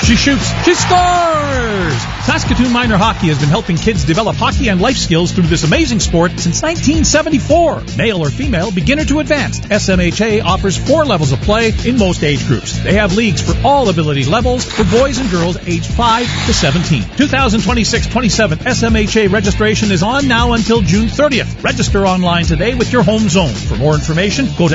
She shoots. She scores! Saskatoon Minor Hockey has been helping kids develop hockey and life skills through this amazing sport since 1974. Male or female, beginner to advanced, SMHA offers 4 levels of play in most age groups. They have leagues for all ability levels for boys and girls aged 5 to 17. 2026-27 SMHA registration is on now until June 30th. Register online today with your home zone. For more information, go to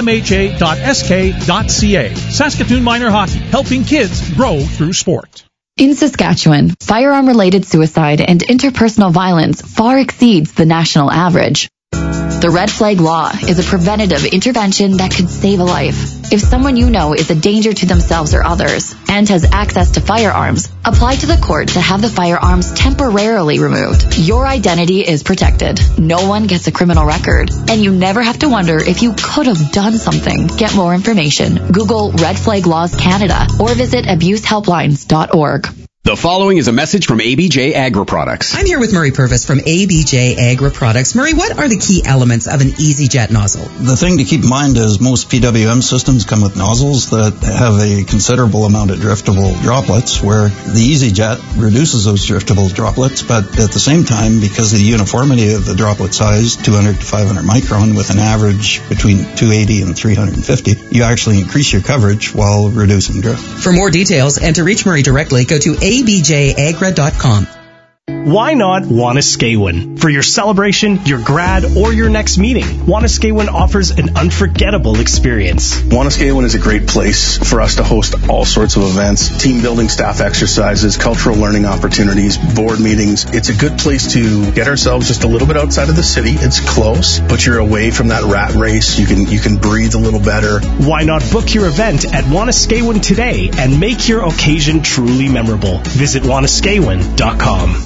smha.sk.ca. Saskatoon Minor Hockey, helping kids grow through sport. In Saskatchewan, firearm-related suicide and interpersonal violence far exceeds the national average. The Red Flag Law is a preventative intervention that could save a life. If someone you know is a danger to themselves or others and has access to firearms, apply to the court to have the firearms temporarily removed. Your identity is protected. No one gets a criminal record, and you never have to wonder if you could have done something. Get more information. Google Red Flag Laws Canada or visit abusehelplines.org. The following is a message from ABJ Agri-Products. I'm here with Murray Purvis from ABJ Agri-Products. Murray, what are the key elements of an EasyJet nozzle? The thing to keep in mind is most PWM systems come with nozzles that have a considerable amount of driftable droplets, where the EasyJet reduces those driftable droplets, but at the same time, because of the uniformity of the droplet size, 200 to 500 micron, with an average between 280 and 350, you actually increase your coverage while reducing drift. For more details and to reach Murray directly, go to abjagra.com. Why not Wanuskewin? For your celebration, your grad, or your next meeting, Wanuskewin offers an unforgettable experience. Wanuskewin is a great place for us to host all sorts of events, team building, staff exercises, cultural learning opportunities, board meetings. It's a good place to get ourselves just a little bit outside of the city. It's close, but you're away from that rat race. You can breathe a little better. Why not book your event at Wanuskewin today and make your occasion truly memorable? Visit wanuskewin.com.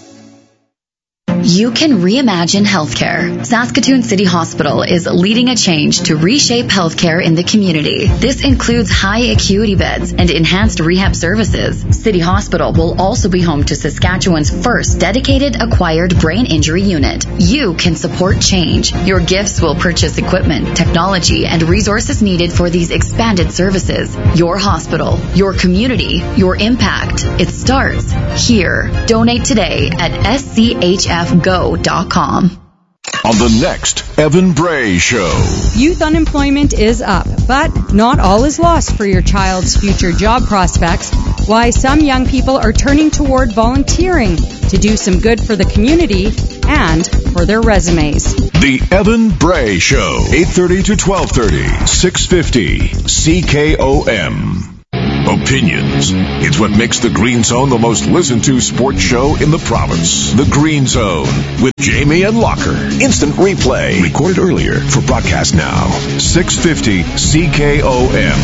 You can reimagine healthcare. Saskatoon City Hospital is leading a change to reshape healthcare in the community. This includes high acuity beds and enhanced rehab services. City Hospital will also be home to Saskatchewan's first dedicated acquired brain injury unit. You can support change. Your gifts will purchase equipment, technology, and resources needed for these expanded services. Your hospital, your community, your impact. It starts here. Donate today at schfgo.com. On the next Evan Bray Show. Youth unemployment is up, but not all is lost for your child's future job prospects. Why some young people are turning toward volunteering to do some good for the community and for their resumes. The Evan Bray Show, 8:30 to 12:30, 650 CKOM. Opinions. It's what makes the Green Zone the most listened to sports show in the province. The Green Zone with Jamie and Locker. Instant replay. Recorded earlier for broadcast now. 650 CKOM.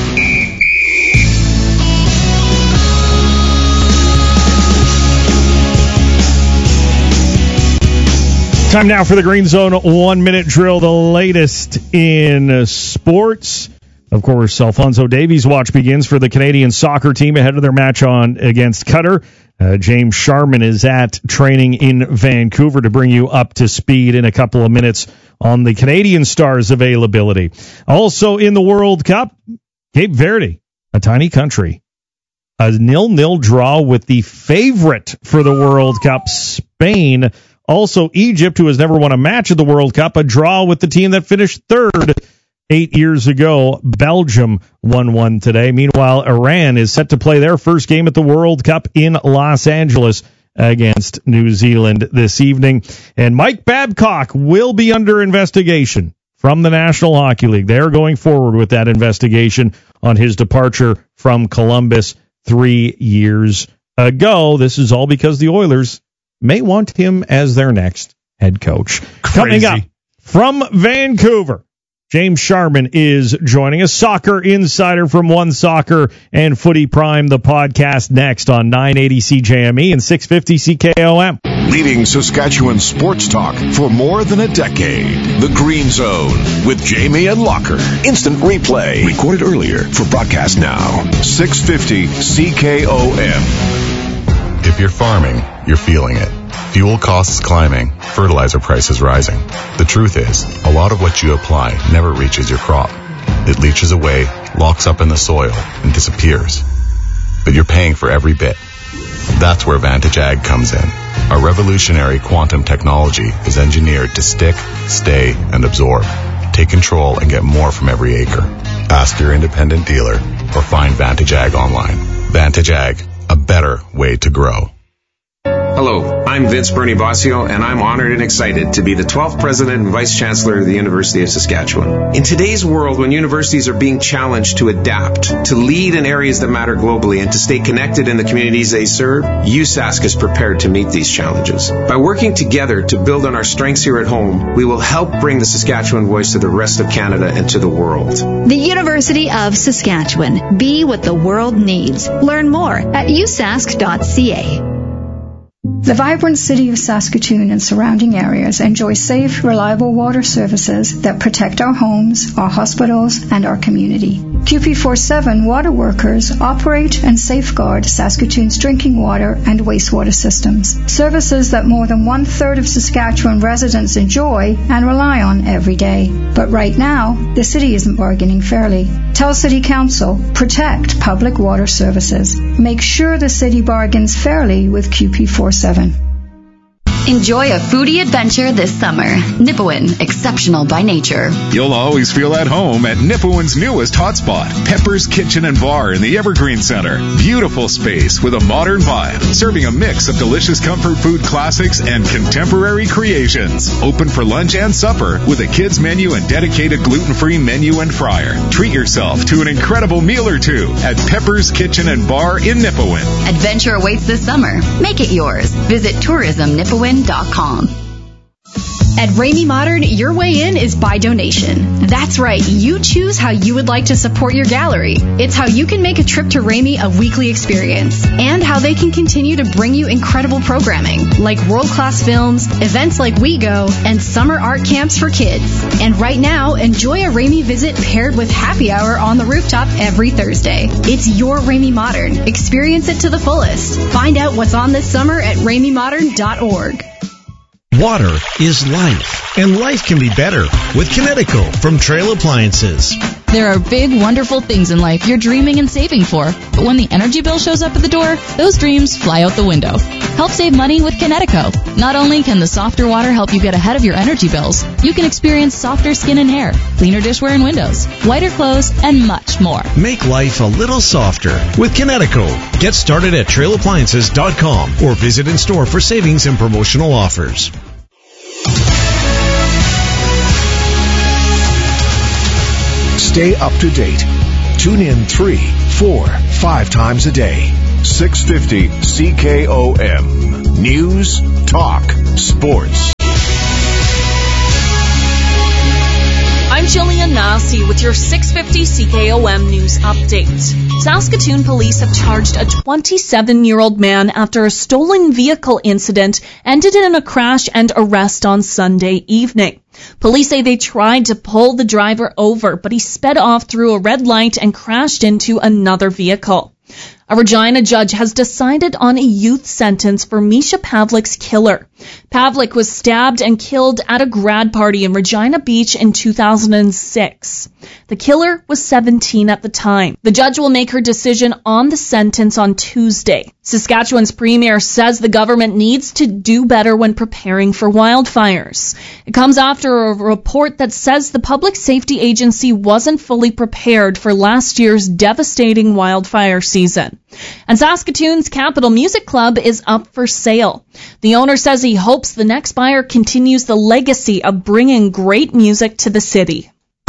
Time now for the Green Zone 1-minute drill, the latest in sports. Of course, Alphonso Davies' watch begins for the Canadian soccer team ahead of their match against Qatar. James Sharman is at training in Vancouver to bring you up to speed in a couple of minutes on the Canadian Stars' availability. Also in the World Cup, Cape Verde, a tiny country. A 0-0 draw with the favorite for the World Cup, Spain. Also Egypt, who has never won a match at the World Cup, a draw with the team that finished third 8 years ago. Belgium 1-1 today. Meanwhile, Iran is set to play their first game at the World Cup in Los Angeles against New Zealand this evening. And Mike Babcock will be under investigation from the National Hockey League. They're going forward with that investigation on his departure from Columbus 3 years ago. This is all because the Oilers may want him as their next head coach. Crazy. Coming up from Vancouver, James Sharman is joining us, soccer insider from One Soccer and Footy Prime, the podcast next on 980 CJME and 650 CKOM. Leading Saskatchewan sports talk for more than a decade. The Green Zone with Jamie and Locker. Instant replay. Recorded earlier for broadcast now. 650 CKOM. If you're farming, you're feeling it. Fuel costs climbing, fertilizer prices rising. The truth is, a lot of what you apply never reaches your crop. It leaches away, locks up in the soil, and disappears. but you're paying for every bit. That's where Vantage Ag comes in. Our revolutionary quantum technology is engineered to stick, stay, and absorb. Take control and get more from every acre. Ask your independent dealer or find Vantage Ag online. Vantage Ag, a better way to grow. Hello, I'm Vince Bernie Bossio, and I'm honored and excited to be the 12th President and Vice Chancellor of the University of Saskatchewan. In today's world, when universities are being challenged to adapt, to lead in areas that matter globally, and to stay connected in the communities they serve, USask is prepared to meet these challenges. By working together to build on our strengths here at home, we will help bring the Saskatchewan voice to the rest of Canada and to the world. The University of Saskatchewan. Be what the world needs. Learn more at usask.ca. The vibrant city of Saskatoon and surrounding areas enjoy safe, reliable water services that protect our homes, our hospitals, and our community. QP47 water workers operate and safeguard Saskatoon's drinking water and wastewater systems, services that more than 1/3 of Saskatchewan residents enjoy and rely on every day. But right now, the city isn't bargaining fairly. Tell City Council, protect public water services. Make sure the city bargains fairly with QP47. Enjoy a foodie adventure this summer. Nipawin, exceptional by nature. You'll always feel at home at Nipawin's newest hotspot, Pepper's Kitchen and Bar in the Evergreen Center. Beautiful space with a modern vibe, serving a mix of delicious comfort food classics and contemporary creations. Open for lunch and supper with a kids menu and dedicated gluten-free menu and fryer. Treat yourself to an incredible meal or two at Pepper's Kitchen and Bar in Nipawin. Adventure awaits this summer. Make it yours. Visit tourismnipawin.com. At Ramey Modern, your way in is by donation. That's right, you choose how you would like to support your gallery. It's how you can make a trip to Ramey a weekly experience, and how they can continue to bring you incredible programming, like world-class films, events like We Go, and summer art camps for kids. And right now, enjoy a Ramey visit paired with happy hour on the rooftop every Thursday. It's your Ramey Modern. Experience it to the fullest. Find out what's on this summer at RameyModern.org. Water is life, and life can be better with Kinetico from Trail Appliances. There are big, wonderful things in life you're dreaming and saving for, but when the energy bill shows up at the door, those dreams fly out the window. Help save money with Kinetico. Not only can the softer water help you get ahead of your energy bills, you can experience softer skin and hair, cleaner dishware and windows, whiter clothes, and much more. Make life a little softer with Kinetico. Get started at trailappliances.com or visit in store for savings and promotional offers. Stay up to date. Tune in 3, 4, 5 times a day. 650 CKOM. News, talk, sports. I'm Jillian Massey with your 650 CKOM News Update. Saskatoon police have charged a 27-year-old man after a stolen vehicle incident ended in a crash and arrest on Sunday evening. Police say they tried to pull the driver over, but he sped off through a red light and crashed into another vehicle. A Regina judge has decided on a youth sentence for Misha Pavlik's killer. Pavlik was stabbed and killed at a grad party in Regina Beach in 2006. The killer was 17 at the time. The judge will make her decision on the sentence on Tuesday. Saskatchewan's premier says the government needs to do better when preparing for wildfires. It comes after a report that says the Public Safety Agency wasn't fully prepared for last year's devastating wildfire season. And Saskatoon's Capital Music Club is up for sale. The owner says he hopes the next buyer continues the legacy of bringing great music to the city.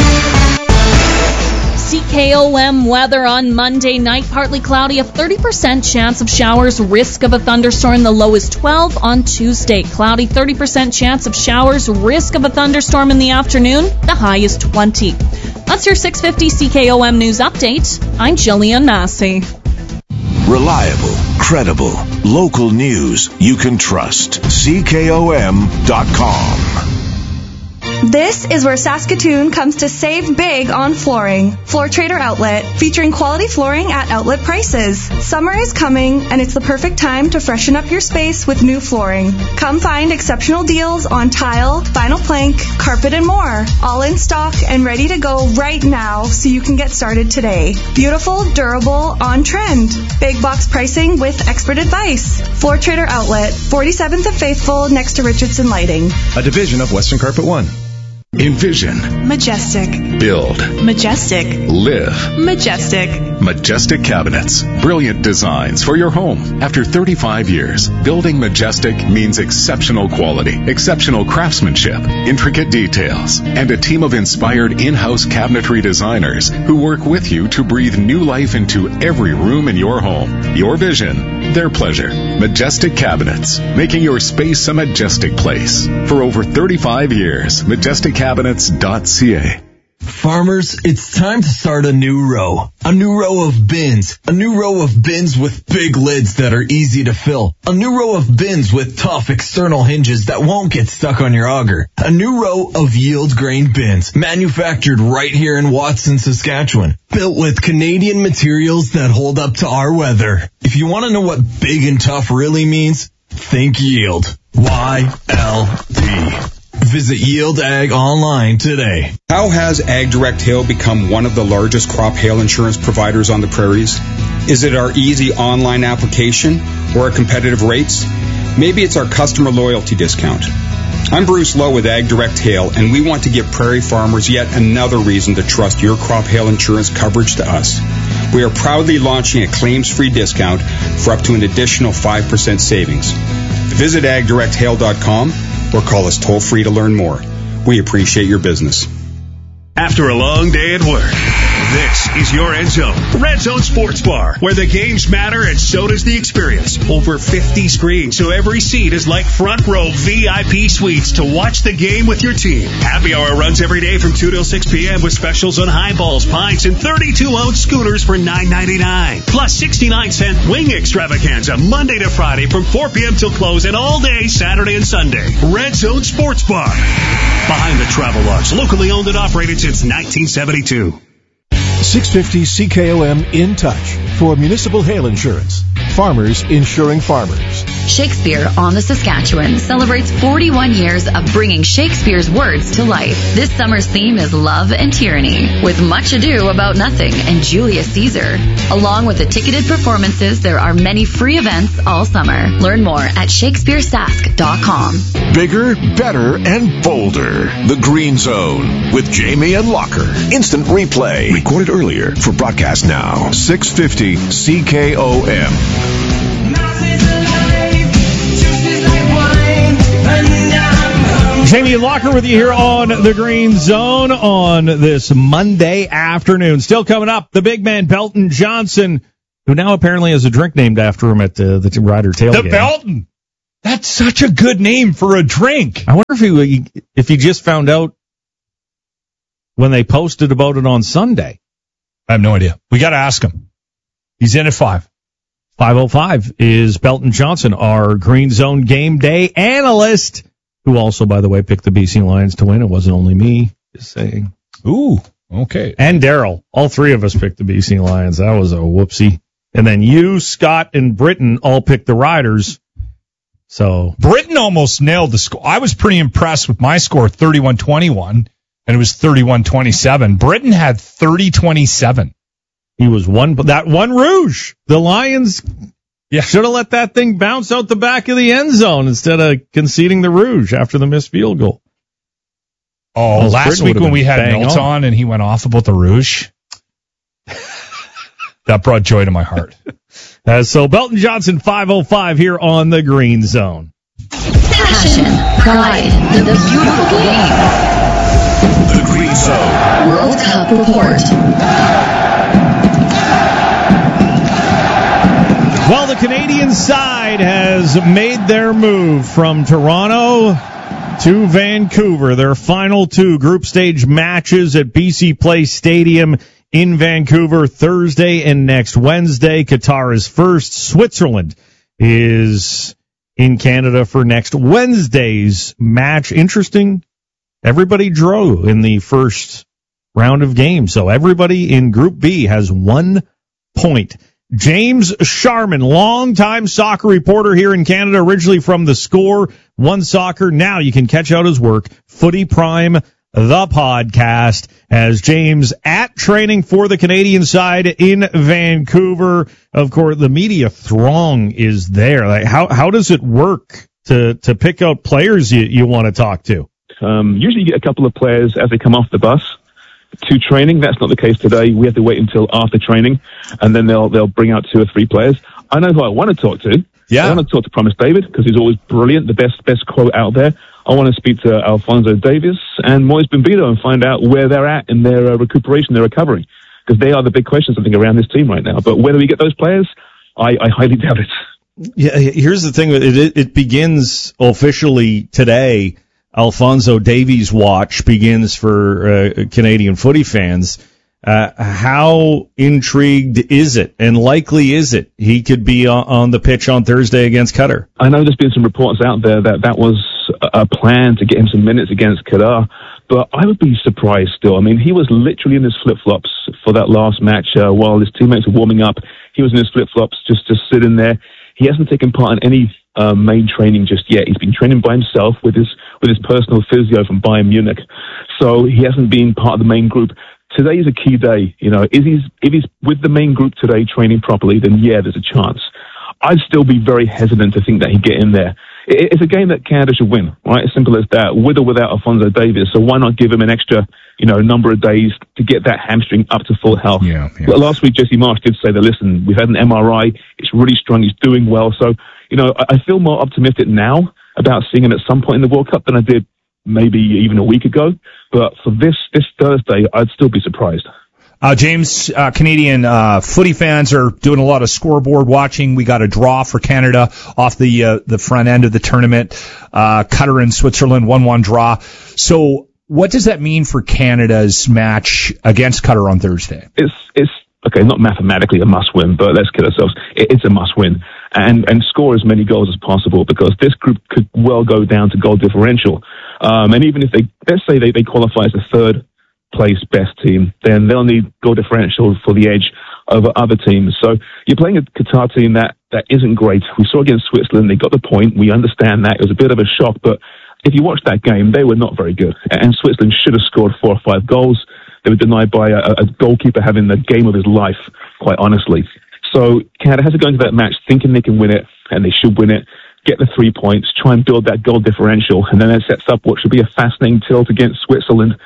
CKOM weather on Monday night, partly cloudy, a 30% chance of showers, risk of a thunderstorm, the low is 12. On Tuesday, cloudy, 30% chance of showers, risk of a thunderstorm in the afternoon, the high is 20. That's your 650 CKOM News Update. I'm Jillian Massey. Reliable, credible, local news you can trust. CKOM.com. This is where Saskatoon comes to save big on flooring. Floor Trader Outlet, featuring quality flooring at outlet prices. Summer is coming, and it's the perfect time to freshen up your space with new flooring. Come find exceptional deals on tile, vinyl plank, carpet, and more. All in stock and ready to go right now, so you can get started today. Beautiful, durable, on trend. Big box pricing with expert advice. Floor Trader Outlet, 47th of Faithful, next to Richardson Lighting. A division of Western Carpet One. Envision. Majestic. Build. Majestic. Live. Majestic. Majestic Cabinets. Brilliant designs for your home. After 35 years, building Majestic means exceptional quality, exceptional craftsmanship, intricate details, and a team of inspired in-house cabinetry designers who work with you to breathe new life into every room in your home. Your vision, their pleasure. Majestic Cabinets, making your space a majestic place. For over 35 years, MajesticCabinets.ca. Farmers, it's time to start a new row. A new row of bins. A new row of bins with big lids that are easy to fill. A new row of bins with tough external hinges that won't get stuck on your auger. A new row of yield grain bins, manufactured right here in Watson, Saskatchewan. Built with Canadian materials that hold up to our weather. If you want to know what big and tough really means, think yield. YLD. Visit Yield Ag online today. How has Ag Direct Hail become one of the largest crop hail insurance providers on the prairies? Is it our easy online application or our competitive rates? Maybe it's our customer loyalty discount. I'm Bruce Lowe with Ag Direct Hail, and we want to give prairie farmers yet another reason to trust your crop hail insurance coverage to us. We are proudly launching a claims-free discount for up to an additional 5% savings. Visit agdirecthail.com or call us toll-free to learn more. We appreciate your business. After a long day at work, this is your Red Zone. Red Zone Sports Bar, where the games matter and so does the experience. Over 50 screens, so every seat is like front row VIP suites to watch the game with your team. Happy hour runs every day from 2 till 6 p.m. with specials on highballs, pints, and 32-ounce schooners for $9.99. Plus 69-cent wing extravaganza Monday to Friday from 4 p.m. till close and all day Saturday and Sunday. Red Zone Sports Bar. Behind the Travel Lodge, locally owned and operated since 1972. 650 CKOM In Touch for municipal hail insurance. Farmers insuring farmers. Shakespeare on the Saskatchewan celebrates 41 years of bringing Shakespeare's words to life. This summer's theme is love and tyranny, with Much Ado About Nothing and Julius Caesar. Along with the ticketed performances, there are many free events all summer. Learn more at shakespearesask.com. Bigger, better, and bolder. The Green Zone with Jamie and Locker. Instant replay. Recorded earlier for broadcast now. 650 CKOM. Jamie Locker with you here on the Green Zone on this Monday afternoon. Still coming up, the big man Belton Johnson, who now apparently has a drink named after him at the Rider Tailgate. The Belton. That's such a good name for a drink. I wonder if he just found out when they posted about it on Sunday. I have no idea. We got to ask him. He's in at 5. 5:05 is Belton Johnson, our Green Zone game day analyst, who also, by the way, picked the BC Lions to win. It wasn't only me, just saying. Ooh, okay. And Daryl. All three of us picked the BC Lions. That was a whoopsie. And then you, Scott, and Britton all picked the Riders. So Britton almost nailed the score. I was pretty impressed with my score, 31-21, and it was 31-27. Britton had 30-27. He was that one Rouge. The Lions should have let that thing bounce out the back of the end zone instead of conceding the Rouge after the missed field goal. Oh, last week when we had Milt on and he went off about the Rouge, that brought joy to my heart. So Belton Johnson, 5:05 here on the Green Zone. Passion, pride, the beautiful game. The Green Zone World Cup Report. Well, the Canadian side has made their move from Toronto to Vancouver. Their final two group stage matches at BC Place Stadium in Vancouver Thursday and next Wednesday. Qatar is first. Switzerland is in Canada for next Wednesday's match. Interesting everybody drew in the first round of games. So everybody in Group B has 1 point. James Sharman, longtime soccer reporter here in Canada, originally from The Score, One Soccer. Now you can catch out his work, Footy Prime, the podcast, as James at training for the Canadian side in Vancouver. Of course, the media throng is there. Like, how does it work to pick out players you want to talk to? Usually you get a couple of players as they come off the bus to training. That's not the case today. We have to wait until after training, and then they'll bring out 2 or 3 players. I know who I want to talk to. Yeah. I want to talk to Promise David because he's always brilliant, the best quote out there. I want to speak to Alfonso Davies and Moise Bimbido and find out where they're at in their recuperation, their recovery, because they are the big questions, I think, around this team right now. But whether we get those players, I highly doubt it. Yeah, here's the thing. It begins officially today. Alfonso Davies' watch begins for Canadian footy fans. How intrigued is it, and likely is it he could be on the pitch on Thursday against Qatar? I know there's been some reports out there that was a plan to get him some minutes against Qatar, but I would be surprised still. I mean, he was literally in his flip-flops for that last match while his teammates were warming up. He was in his flip-flops just sitting there. He hasn't taken part in any main training just yet. He's been training by himself with his personal physio from Bayern Munich. So he hasn't been part of the main group. Today is a key day. You know, if he's with the main group today training properly, then yeah, there's a chance. I'd still be very hesitant to think that he'd get in there. It's a game that Canada should win, right? As simple as that, with or without Alfonso Davies. So why not give him an extra, number of days to get that hamstring up to full health? Yeah. But last week, Jesse Marsch did say that, listen, we've had an MRI. It's really strong. He's doing well. So, I feel more optimistic now about seeing him at some point in the World Cup than I did maybe even a week ago. But for this Thursday, I'd still be surprised. James, Canadian footy fans are doing a lot of scoreboard watching. We got a draw for Canada off the front end of the tournament. Qatar and Switzerland 1-1 draw. So what does that mean for Canada's match against Qatar on Thursday? It's okay, not mathematically a must-win, but let's kid ourselves. It's a must-win. And score as many goals as possible, because this group could well go down to goal differential. And even if let's say they qualify as the third place best team, then they'll need goal differential for the edge over other teams. So you're playing a Qatar team that isn't great. We saw against Switzerland, they got the point. We understand that. It was a bit of a shock, but if you watch that game, they were not very good. And Switzerland should have scored 4 or 5 goals. They were denied by a goalkeeper having the game of his life, quite honestly. So Canada has to go into that match thinking they can win it, and they should win it, get the 3 points, try and build that goal differential, and then that sets up what should be a fascinating tilt against Switzerland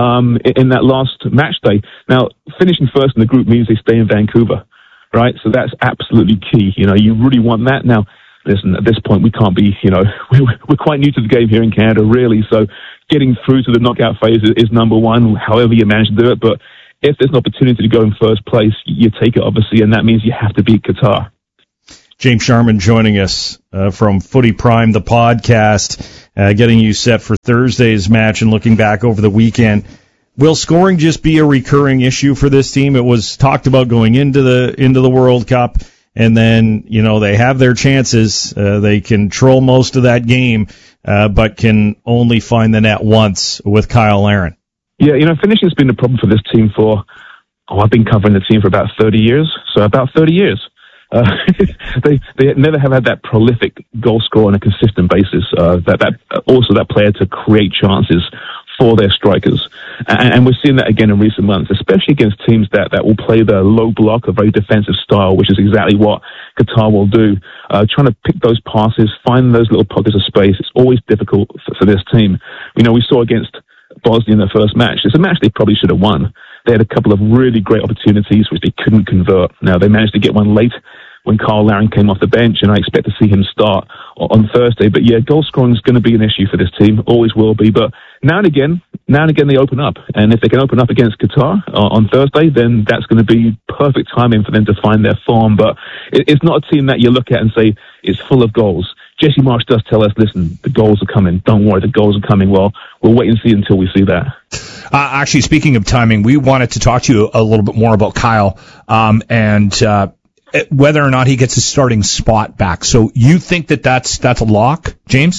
in that last match day. Now, finishing first in the group means they stay in Vancouver, right? So that's absolutely key. You really want that. Now, listen, at this point, we can't be, we're quite new to the game here in Canada, really. So getting through to the knockout phase is number one, however you manage to do it. But if there's an opportunity to go in first place, you take it, obviously, and that means you have to beat Qatar. James Sharman joining us from Footy Prime, the podcast, getting you set for Thursday's match and looking back over the weekend. Will scoring just be a recurring issue for this team? It was talked about going into the World Cup, and then they have their chances. They control most of that game, but can only find the net once with Kyle Larin. Yeah, finishing's been a problem for this team I've been covering the team for about 30 years. So about 30 years. They never have had that prolific goal scorer on a consistent basis. That player to create chances for their strikers, and we're seeing that again in recent months, especially against teams that will play the low block, a very defensive style, which is exactly what Qatar will do. Trying to pick those passes, find those little pockets of space. It's always difficult for this team. We saw against Bosnia in their first match. It's a match they probably should have won. They had a couple of really great opportunities which they couldn't convert. Now, they managed to get one late when Kyle Larin came off the bench, and I expect to see him start on Thursday. But yeah, goal scoring is going to be an issue for this team, always will be. But now and again they open up. And if they can open up against Qatar on Thursday, then that's going to be perfect timing for them to find their form. But it's not a team that you look at and say it's full of goals. Jesse Marsch does tell us, listen, the goals are coming. Don't worry, the goals are coming. Well, we'll wait and see until we see that. Actually, speaking of timing, we wanted to talk to you a little bit more about Kyle and whether or not he gets his starting spot back. So you think that's a lock, James?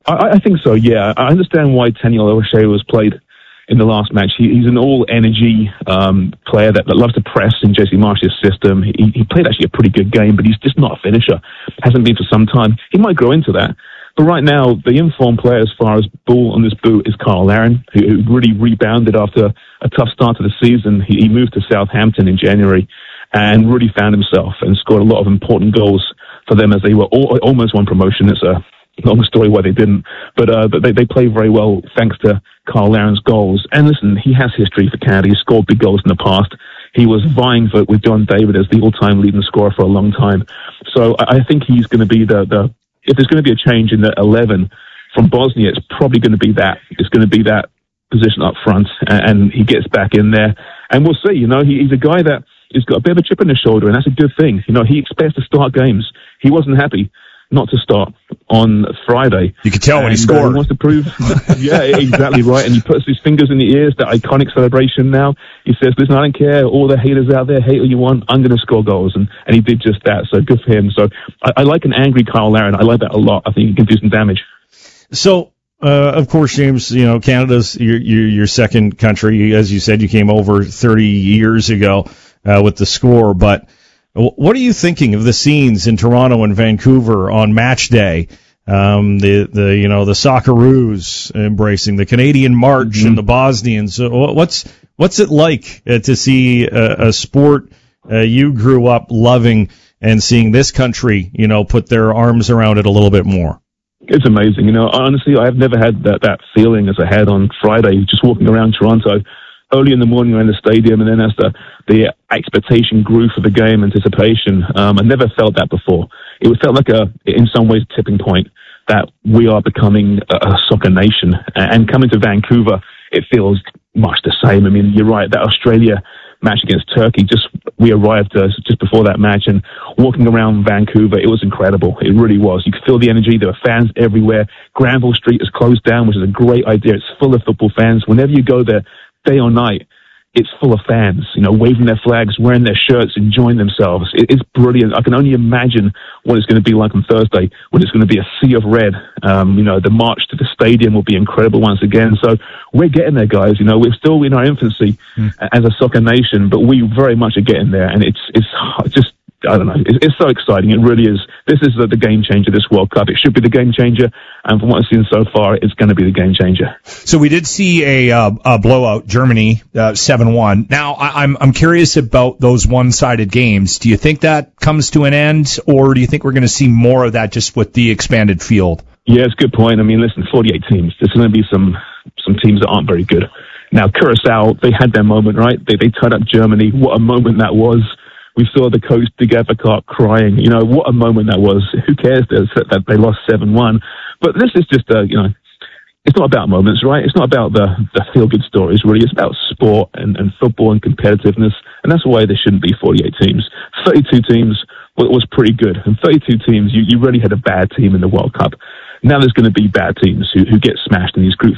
I think so, yeah. I understand why Daniel O'Shea was played in the last match. He's an all-energy player that loves to press in J.C. Marsh's system. He played actually a pretty good game, but he's just not a finisher. Hasn't been for some time. He might grow into that. But right now, the informed player as far as ball on this boot is Carl Larin, who really rebounded after a tough start to the season. He moved to Southampton in January and really found himself and scored a lot of important goals for them as they were almost won promotion. It's a long story why they didn't, but they play very well thanks to Carl Larin's goals. And listen, he has history for Canada. He's scored big goals in the past. He was vying with John David as the all-time leading scorer for a long time. So I think he's going to be if there's going to be a change in the 11 from Bosnia, it's probably going to be that. It's going to be that position up front, and he gets back in there. And we'll see, he's a guy that has got a bit of a chip on his shoulder, and that's a good thing. He expects to start games. He wasn't happy not to start on Friday. You could tell when he scored. He wants to prove, yeah, exactly right. And he puts his fingers in the ears, that iconic celebration now. He says, listen, I don't care, all the haters out there, hate all you want, I'm going to score goals. And he did just that, so good for him. So I like an angry Carl Larin. I like that a lot. I think he can do some damage. So, of course, James, Canada's your second country. As you said, you came over 30 years ago with the Score, but what are you thinking of the scenes in Toronto and Vancouver on match day? The Socceroos embracing the Canadian March and the Bosnians. What's it like to see a sport you grew up loving and seeing this country, put their arms around it a little bit more? It's amazing. Honestly, I've never had that feeling as I had on Friday, just walking around Toronto. Early in the morning around the stadium, and then as the expectation grew for the game, anticipation, I never felt that before. It felt like in some ways, tipping point that we are becoming a soccer nation. And coming to Vancouver, it feels much the same. I mean, you're right, that Australia match against Turkey, we arrived just before that match, and walking around Vancouver, it was incredible. It really was. You could feel the energy. There were fans everywhere. Granville Street is closed down, which is a great idea. It's full of football fans. Whenever you go there, day or night, it's full of fans, waving their flags, wearing their shirts, enjoying themselves. It's brilliant. I can only imagine what it's going to be like on Thursday, when it's going to be a sea of red. The march to the stadium will be incredible once again. So we're getting there, guys. We're still in our infancy as a soccer nation, but we very much are getting there. And it's just, I don't know, it's so exciting. It really is. This is the game changer, this World Cup. It should be the game changer. And from what I've seen so far, it's going to be the game changer. So we did see a blowout, Germany 7-1. Now, I'm curious about those one-sided games. Do you think that comes to an end, or do you think we're going to see more of that just with the expanded field? Yeah, it's a good point. I mean, listen, 48 teams. There's going to be some teams that aren't very good. Now, Curacao, they had their moment, right? They tied up Germany. What a moment that was. We saw the coach, De Gevekart, crying. What a moment that was. Who cares that they lost 7-1? But this is just it's not about moments, right? It's not about the feel-good stories, really. It's about sport and football and competitiveness. And that's why there shouldn't be 48 teams. 32 teams was pretty good. And 32 teams, you really had a bad team in the World Cup. Now there's going to be bad teams who get smashed in these group